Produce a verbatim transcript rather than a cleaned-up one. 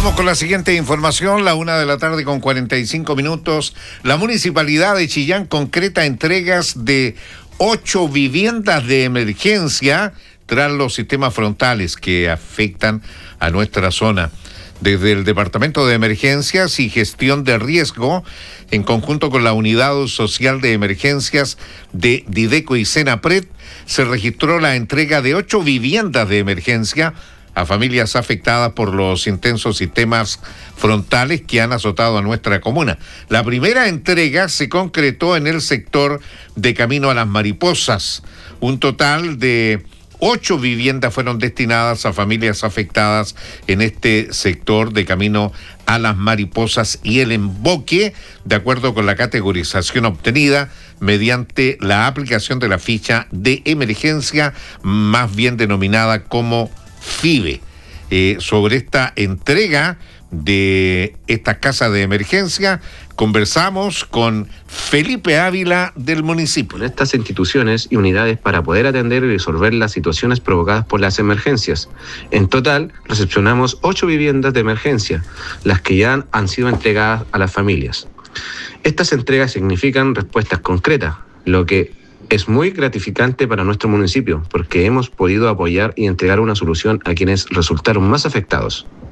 Vamos con la siguiente información, la una de la tarde con cuarenta y cinco minutos. La Municipalidad de Chillán concreta entregas de ocho viviendas de emergencia tras los sistemas frontales que afectan a nuestra zona. Desde el Departamento de Emergencias y Gestión de Riesgo, en conjunto con la Unidad Social de Emergencias de Dideco y Senapred, se registró la entrega de ocho viviendas de emergencia a familias afectadas por los intensos sistemas frontales que han azotado a nuestra comuna. La primera entrega se concretó en el sector de Camino a las Mariposas. Un total de ocho viviendas fueron destinadas a familias afectadas en este sector de Camino a las Mariposas y el Emboque, de acuerdo con la categorización obtenida mediante la aplicación de la ficha de emergencia, más bien denominada como FIBE. Eh, sobre esta entrega de esta casa de emergencia conversamos con Felipe Ávila del municipio. Con estas instituciones y unidades para poder atender y resolver las situaciones provocadas por las emergencias. En total, recepcionamos ocho viviendas de emergencia, las que ya han, han sido entregadas a las familias. Estas entregas significan respuestas concretas, lo que es muy gratificante para nuestro municipio, porque hemos podido apoyar y entregar una solución a quienes resultaron más afectados.